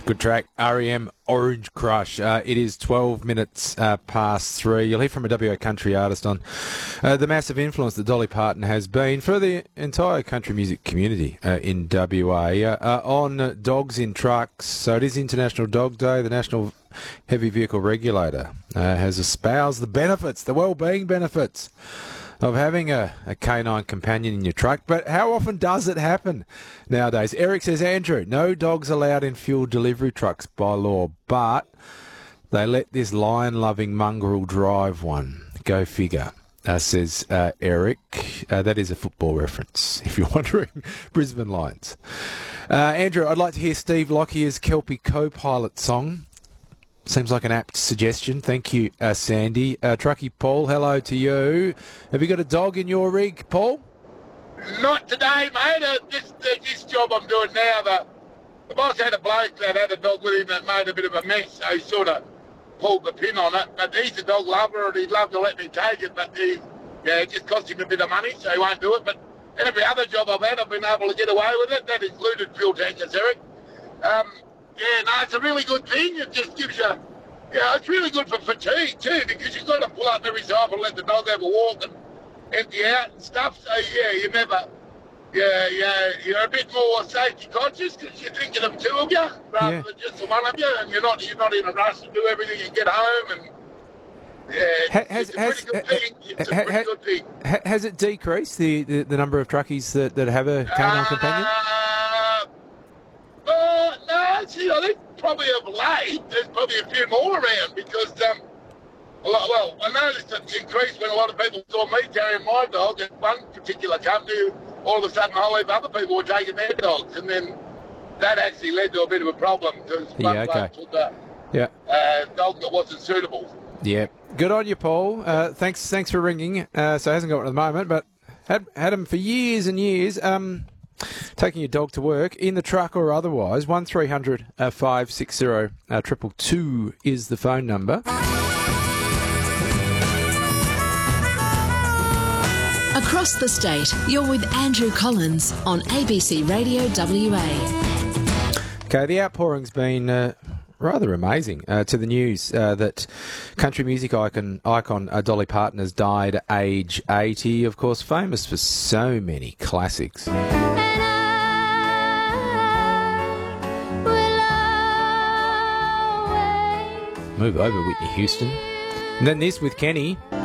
Good track, REM Orange Crush. It is 12 minutes past 3. You'll hear from a WA country artist on the massive influence that Dolly Parton has been for the entire country music community in WA on dogs in trucks. So it is International Dog Day. The National Heavy Vehicle Regulator has espoused the benefits, the well-being benefits of having a canine companion in your truck. But how often does it happen nowadays? Eric says, Andrew, no dogs allowed in fuel delivery trucks by law, but they let this lion-loving mongrel drive one. Go figure, says Eric. That is a football reference, if you're wondering. Brisbane Lions. Andrew, I'd like to hear Steve Lockyer's Kelpie Co-Pilot song. Seems like an apt suggestion. Thank you, Sandy. Truckee Paul, hello to you. Have you got a dog in your rig, Paul? Not today, mate. This job I'm doing now, the boss had a bloke that had a dog with him that made a bit of a mess, so he sort of pulled the pin on it. But he's a dog lover and he'd love to let me take it, but it just cost him a bit of money, so he won't do it. But every other job I've had, I've been able to get away with it. That included fuel tankers, Eric. It's a really good thing. It just gives you, it's really good for fatigue too, because you've got to pull up every so often and let the dog have a walk and empty out and stuff. So you're a bit more safety conscious because you're thinking of two of you rather than just the one of you, and you're not in a rush to do everything and get home. And it's a pretty good thing. It's a pretty good thing. Has it decreased the number of truckies that have a canine companion? No, I think probably of late there's probably a few more around because, I noticed it increased when a lot of people saw me carrying my dog at one particular company. All of a sudden, a whole heap of other people were taking their dogs, and then that actually led to a bit of a problem because one took a dog that wasn't suitable. Yeah, good on you, Paul. Thanks for ringing. So hasn't got one at the moment, but had him for years and years. Taking your dog to work, in the truck or otherwise, 1300 560 222 is the phone number. Across the state, you're with Andrew Collins on ABC Radio WA. Okay, the outpouring's been rather amazing to the news that country music icon Dolly Parton has died at age 80, of course, famous for so many classics. Move over, Whitney Houston. And then this with Kenny.